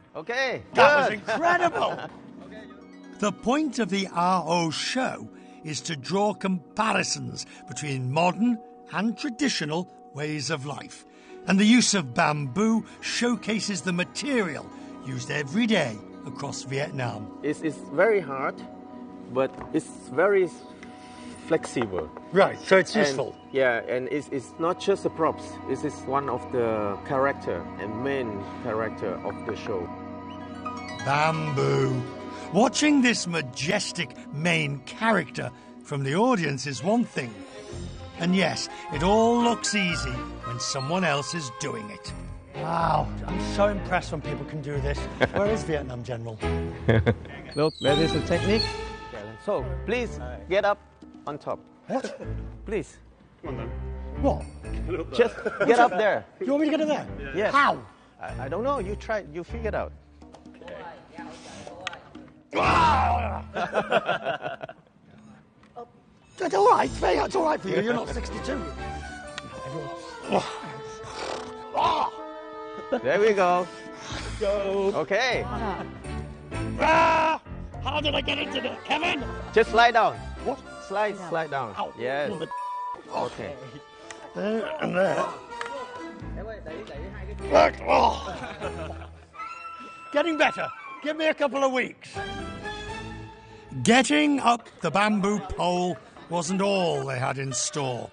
Okay. That was incredible. The point of the AO show is to draw comparisons between modern and traditional ways of life. And the use of bamboo showcases the material used every day across Vietnam. It's very hard, but it's very flexible. Right, so it's useful. And it's not just the props. This is one of the character and main character of the show. Bamboo. Watching this majestic main character from the audience is one thing. And yes, it all looks easy when someone else is doing it. Wow, I'm so impressed when people can do this. Where is Vietnam General? Look, that is the technique. So, please get up on top. What? Please. What? Just get up there. You want me to get in there? Yes. How? I don't know. You try. You figure it out. It's all right, Faye. It's all right for you. You're not 62. There we go. Go. Okay. How did I get into there, Kevin? Just slide down. What? Slide down. Ow. Yes. Okay. There and there. Getting better. Give me a couple of weeks. Getting up the bamboo pole wasn't all they had in store.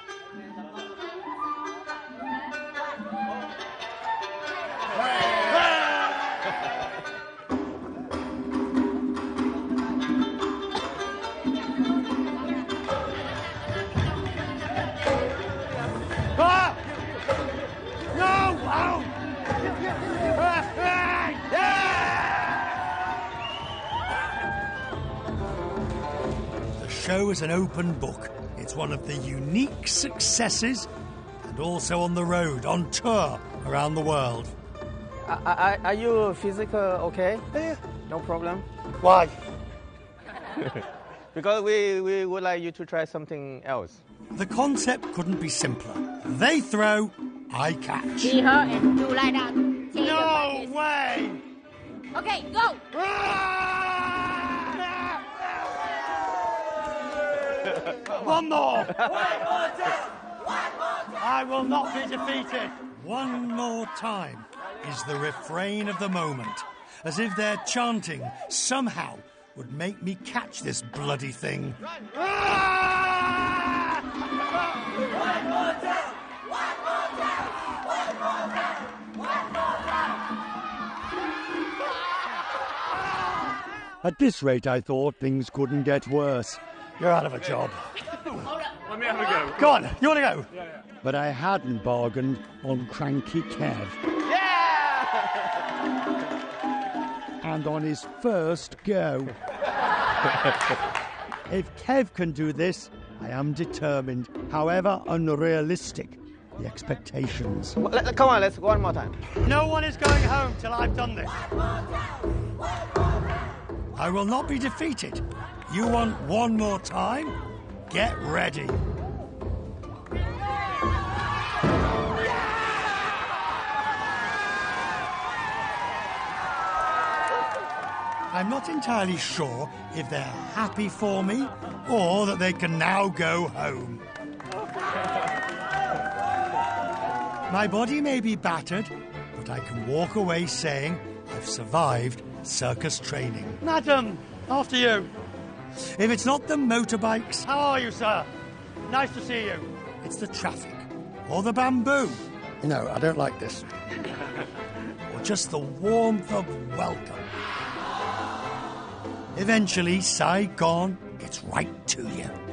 The show is an open book. It's one of the unique successes, and also on the road, on tour around the world. Are you physical okay? Yeah. No problem. Why? Because we would like you to try something else. The concept couldn't be simpler. They throw, I catch. See her and you lie down. Say No way! Okay, go! One more. I will not be defeated. One more time is the refrain of the moment, as if their chanting somehow would make me catch this bloody thing. At this rate, I thought things couldn't get worse. You're out of a job. Let me have a go. Go on, you want to go? Yeah. But I hadn't bargained on Cranky Kev. And on his first go. If Kev can do this, I am determined, however unrealistic the expectations. Come on, let's go one more time. No one is going home till I've done this. I will not be defeated. You want one more time? Get ready. I'm not entirely sure if they're happy for me or that they can now go home. My body may be battered, but I can walk away saying I've survived circus training. Madam, after you. If it's not the motorbikes, How are you, sir? Nice to see you. it's the traffic or the bamboo No, I don't like this. or just the warmth of welcome. Eventually, Saigon gets right to you.